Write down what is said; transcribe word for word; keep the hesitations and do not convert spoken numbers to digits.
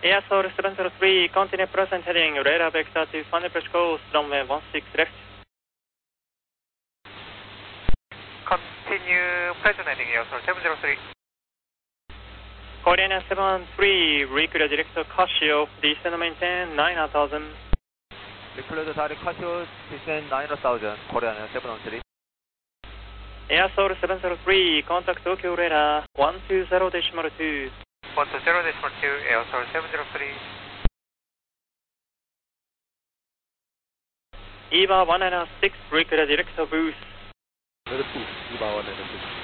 Air Seoul seven zero three, continue present heading, radar vector to final approach course, runway one six left. Continue present heading, Air Seoul seven zero three. Korean seven three, recruit director Casio, descend maintain nine thousand. Recruit direct Casio, descend nine thousand, Korean seven one three. Air Seoul seven zero three, contact Tokyo radar one two zero decimal two. one two zero decimal two, Air Seoul seven zero three. EVA one nine six, recruit director booth. Booth, EVA one nine six.